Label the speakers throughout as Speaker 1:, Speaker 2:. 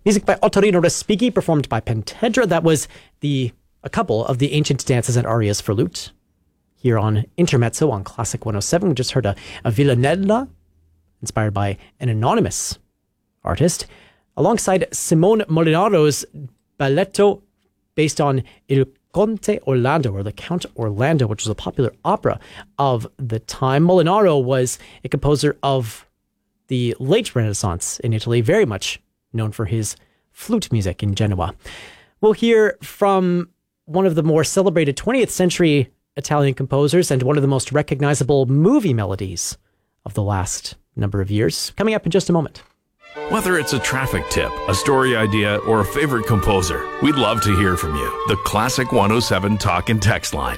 Speaker 1: Music by Ottorino Respighi, performed by Pentedra. That was a couple of the ancient dances and arias for lute. Here on Intermezzo on Classic 107, we just heard a Villanella, inspired by an anonymous artist, alongside Simone Molinaro's balletto based on Il Conte Orlando, or the Count Orlando, which was a popular opera of the time. Molinaro was a composer of the late Renaissance in Italy, very much known for his flute music in Genoa. We'll hear from one of the more celebrated 20th century Italian composers and one of the most recognizable movie melodies of the last number of years, coming up in just a moment.
Speaker 2: Whether it's a traffic tip, a story idea, or a favorite composer, we'd love to hear from you. The Classic 107 Talk and Text Line,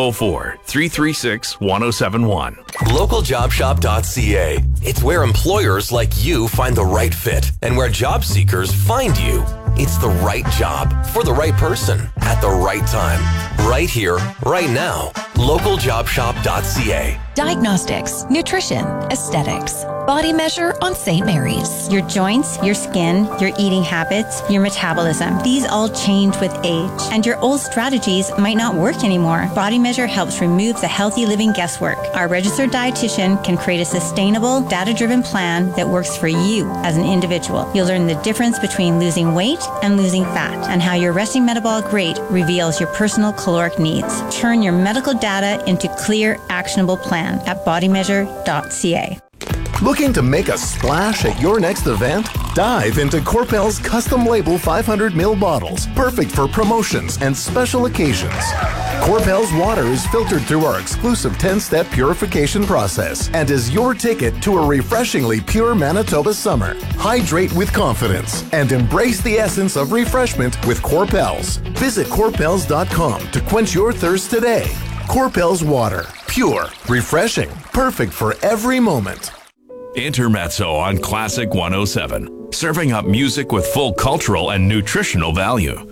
Speaker 2: 204-336-1071.
Speaker 3: LocalJobShop.ca. It's where employers like you find the right fit and where job seekers find you. It's the right job for the right person at the right time. Right here, right now. LocalJobShop.ca.
Speaker 4: Diagnostics, nutrition, aesthetics, Body Measure on St. Mary's.
Speaker 5: Your joints, your skin, your eating habits, your metabolism, these all change with age. And your old strategies might not work anymore. Body Measure helps remove the healthy living guesswork. Our registered dietitian can create a sustainable, data-driven plan that works for you as an individual. You'll learn the difference between losing weight and losing fat, and how your resting metabolic rate reveals your personal caloric needs. Turn your medical data into clear, actionable plan at bodymeasure.ca.
Speaker 6: Looking to make a splash at your next event? Dive into Corpel's custom label 500ml bottles, perfect for promotions and special occasions. Corpel's water is filtered through our exclusive 10-step purification process and is your ticket to a refreshingly pure Manitoba summer. Hydrate with confidence and embrace the essence of refreshment with Corpels. Visit corpels.com to quench your thirst today. Corpel's water, pure, refreshing, perfect for every moment.
Speaker 2: Intermezzo on Classic 107, serving up music with full cultural and nutritional value.